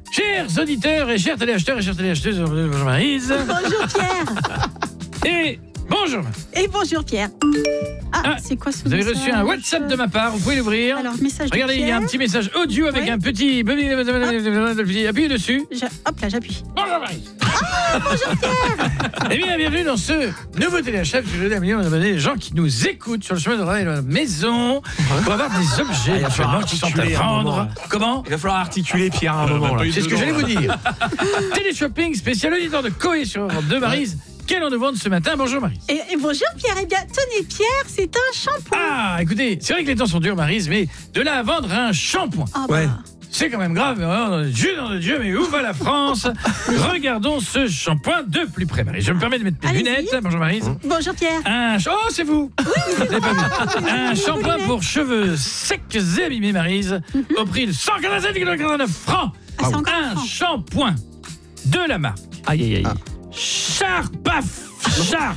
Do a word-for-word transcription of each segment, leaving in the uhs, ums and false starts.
Chers auditeurs et chers téléacheteurs et chères téléacheteuses, bonjour Maryse. Bonjour Pierre. Et bonjour. Et bonjour Pierre. Ah, Ah, c'est quoi ce Vous avez message? reçu un WhatsApp de ma part, vous pouvez l'ouvrir. Alors, message de Regardez, il y a un Pierre. petit message audio avec Ouais. un petit... Appuyez dessus. Je- Hop là, j'appuie. Bonjour Maryse. Bonjour Pierre. Eh bien, bienvenue dans ce nouveau téléachat. Je vais donner à des gens qui nous écoutent sur le chemin de la maison pour avoir des objets Ah, il va falloir actuellement qui sont à articuler un vendre. moment. Comment? Il va falloir articuler Pierre à un moment là. C'est ce que j'allais vous dire. Téléshopping spécial auditeur de Coé sur Europe deux, Maryse. Qu'allons nous vendre ce matin? Bonjour Maryse. Et, et bonjour Pierre. Eh bien, tenez Pierre, c'est un shampoing. Ah, écoutez, c'est vrai que les temps sont durs, Maryse, mais de là à vendre un shampoing, Ah, bah. Ouais. c'est quand même grave. Oh, Dieu dans le Dieu, mais où va la France? Regardons ce shampoing de plus près, Maryse. Je me permets de mettre mes Allez-y. lunettes. Bonjour Maryse. Bonjour Pierre. Un ch- oh, c'est vous. Vous avez pas vu. Un shampoing pour cheveux secs et abîmés, Maryse, au prix de cent quarante-sept virgule quatre-vingt-neuf francs. Ah, cent quarante Un francs. shampoing de la marque Aïe aïe aïe. Charpaf, Char,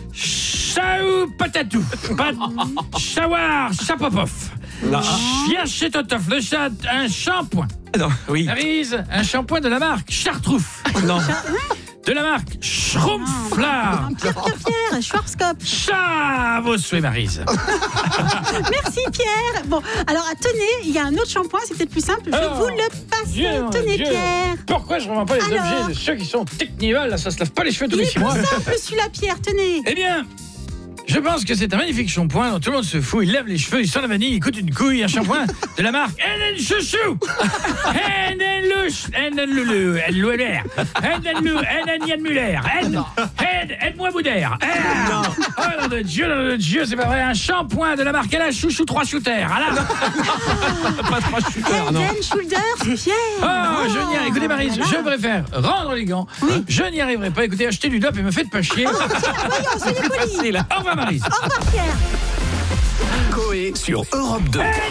Chaou Patatou, Pat, Chawar, Chapopof, Chien chez Totof, le chat, un shampoing. Non, oui. Maryse, un shampoing de la marque Chartrouf. Non. De la marque Schrumpflar. Pierre, Pierre, Pierre, Schwarzkopf. Chat, vos souhaits, Maryse. Merci Pierre. Bon, alors tenez, il y a un autre shampoing, c'est peut-être plus simple. Je Oh, vous le passe. Dieu, tenez Dieu. Pierre. Pourquoi je ne revends pas les Alors objets de ceux qui sont technivales? Là, ça se lave pas les cheveux tous Il les est six plus mois. simple celui-là Pierre, tenez. Eh bien, je pense que c'est un magnifique shampoing dont tout le monde se fout. Il lave les cheveux, il sent la vanille, il coûte une couille. Un shampoing de la marque Enen Chouchou. Enen Louch. Enen Loulou. Enen Louler. Enen Lou. Enen Yann Muller. Enen. Aide-moi Boudère. Oh nom de Dieu, nom de Dieu, c'est pas vrai. Un shampoing de la marque Ellen Chouchou trois shooters. Ah là. Pas trois shooters, non. Head and Shoulders, Pierre. Oh, je n'y arrive. Écoutez, Maryse, voilà. je préfère rendre les gants. Je n'y arriverai pas. Écoutez, achetez du dope et me faites pas chier. Voyons, soyez polis. Facile. Au revoir, Maryse. Au revoir Pierre. Coé sur Europe deux.